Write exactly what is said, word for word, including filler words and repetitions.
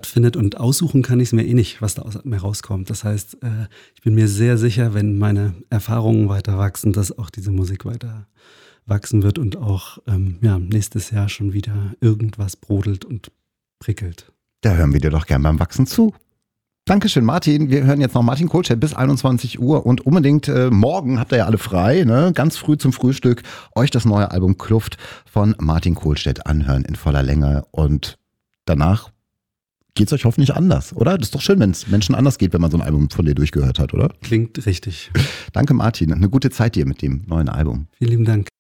stattfindet und aussuchen kann ich es mir eh nicht, was da aus mir rauskommt. Das heißt, äh, ich bin mir sehr sicher, wenn meine Erfahrungen weiter wachsen, dass auch diese Musik weiter wachsen wird und auch ähm, ja, nächstes Jahr schon wieder irgendwas brodelt und prickelt. Da hören wir dir doch gern beim Wachsen zu. Dankeschön, Martin. Wir hören jetzt noch Martin Kohlstedt bis einundzwanzig Uhr und unbedingt äh, morgen habt ihr ja alle frei, ne? Ganz früh zum Frühstück euch das neue Album Kluft von Martin Kohlstedt anhören in voller Länge und danach geht's euch hoffentlich anders, oder? Das ist doch schön, wenn es Menschen anders geht, wenn man so ein Album von dir durchgehört hat, oder? Klingt richtig. Danke, Martin. Eine gute Zeit dir mit dem neuen Album. Vielen lieben Dank.